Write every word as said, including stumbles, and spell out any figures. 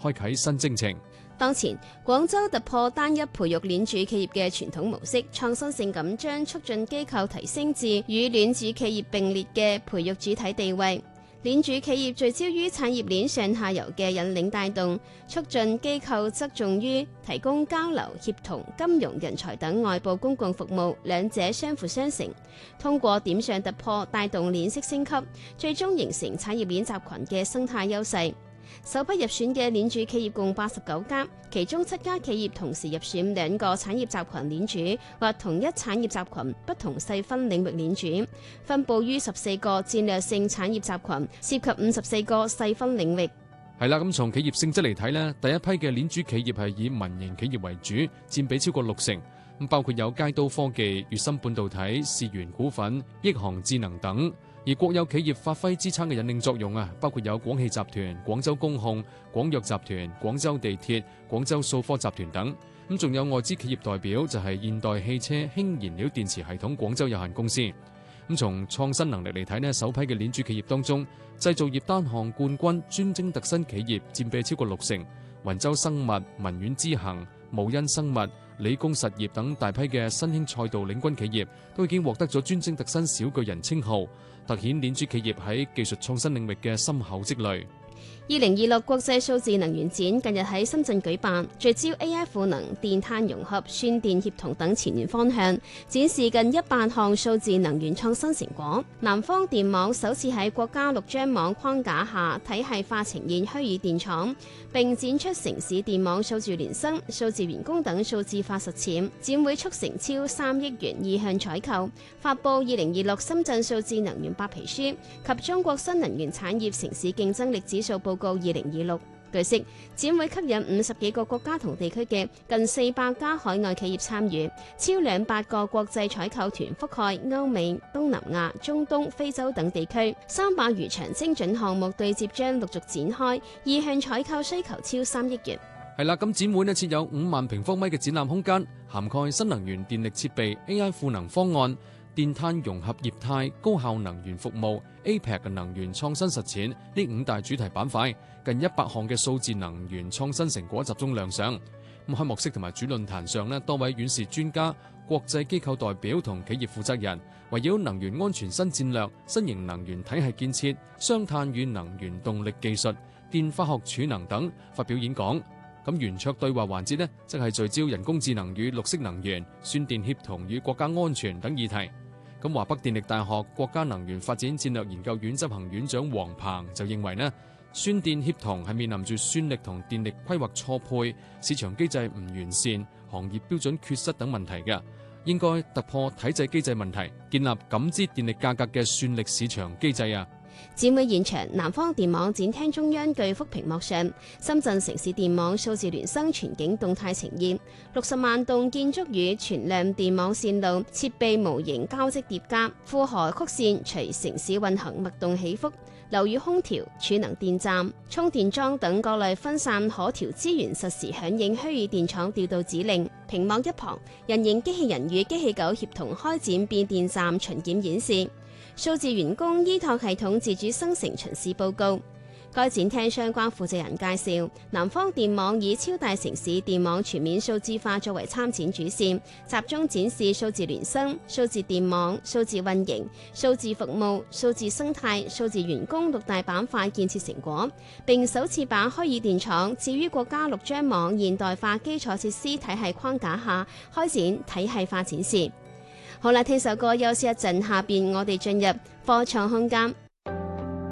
開啟新征程。 當前，廣州突破單一培育鏈主企業嘅傳統模式，創新性咁將促進機構提升至與鏈主企業並列嘅培育主體地位。鏈主企業聚焦於產業鏈上下游嘅引領帶動，促進機構側重於提供交流、協同、金融、人才等外部公共服務，兩者相輔相成。通過點上突破，帶動鏈式升級，最終形成產業鏈集群嘅生態優勢。首批入選嘅鏈主企業共八十九家，其中七家企業同時入選兩個產業集群鏈主，或同一產業集群不同細分領域鏈主，分佈於十四個戰略性產業集群，涉及五十四個細分領域。 係啦，咁從企業性質嚟睇呢，第一批嘅鏈主企業係以民營企業為主，佔比超過六成，咁包括有佳都科技、粵芯半導體、視源股份、億航智能等。而國有企業發揮支撐嘅引領作用啊，包括有廣汽集團、廣州工控、廣藥集團、廣州地鐵、廣州數科集團等。咁仲有外資企業代表就係現代汽車氫燃料電池系統廣州有限公司。咁從創新能力嚟睇呢，首批嘅鏈主企業當中，製造業單項冠軍專精特新企業佔比超過六成，雲州生物、文苑之行、慕恩生物、理工實業等大批嘅新興賽道領軍企業都已經獲得咗專精特新小巨人稱號，凸顯鏈主企業喺技術創新領域嘅深厚積累。 二零二六國際數字能源展近日喺深圳舉辦，聚焦 A I 賦能、電碳融合、酸電協同等前沿方向，展示近一百項數字能源創新成果。南方電網首次喺國家六張網框架下體系化呈現虛擬電廠，並展出城市電網數字孿生、數字員工等數字化實踐。展會促成超三億元意向採購，發布二零二六深圳數字能源白皮書及中國新能源產業城市競爭力指數報告二零二六。據悉，展會吸引五十幾個國家同地區嘅近四百家海外企業參與，超兩百個國際採購團覆蓋歐美、東南亞、中東、非洲等地區，三百餘場精準項目對接將陸續展開，意向採購需求超三億元。 係啦，咁展會呢設有五萬平方米嘅展覽空間，涵蓋新能源電力設備、A I 賦能方案、電碳融合業態、高效能源服務、A P E C 嘅能源創新實踐呢五大主題板塊，近一百項嘅數字能源創新成果集中亮相。咁開幕式同埋主論壇上呢，多位院士專家、國際機構代表同企業負責人，圍繞能源安全新戰略、新型能源體系建設、雙碳與能源動力技術、電化學儲能等發表演講。咁圓桌對話環節呢，即係聚焦人工智能與綠色能源、酸電協同與國家安全等議題。咁華北電力大學國家能源發展戰略研究院執行院長黃鵬就認為呢，酸電協同係面臨住酸力同電力規劃錯配、市場機制唔完善、行業標準缺失等問題嘅，應該突破體制機制問題，建立感知電力價格嘅算力市場機制啊！ 展會現場，南方電網展廳中央巨幅屏幕上，深圳城市電網數字孿生全景動態呈現，六十萬棟建築與全量電網線路設備模型交織疊加，負荷曲線隨城市運行脈動起伏，樓宇空調、儲能電站、充電樁等各類分散可調資源實時響應虛擬電廠調度指令。屏幕一旁，人形機器人與機器狗協同開展變電站巡檢演示。數字員工依託系統自主生成巡視報告。該展廳相關負責人介紹，南方電網以超大城市電網全面數字化作為參展主線，集中展示數字孿生、數字電網、數字運營、數字服務、數字生態、數字員工六大板塊建設成果，並首次把虛擬電廠置於國家六張網現代化基礎設施體系框架下，開展體系化展示。好啦，聽首歌休息一陣，下邊我哋進入科創空間。